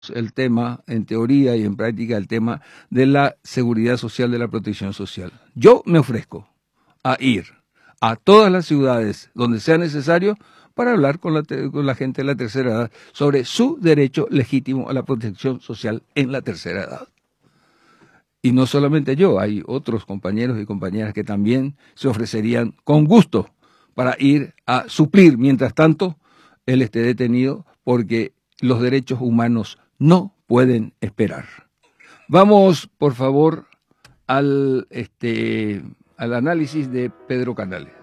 el tema, en teoría y en práctica, el tema de la seguridad social, de la protección social. Yo me ofrezco a ir a todas las ciudades donde sea necesario para hablar con la gente de la tercera edad sobre su derecho legítimo a la protección social en la tercera edad. Y no solamente yo, hay otros compañeros y compañeras que también se ofrecerían con gusto para ir a suplir, mientras tanto, él esté detenido, porque los derechos humanos no pueden esperar. Vamos, por favor, al análisis de Pedro Canales.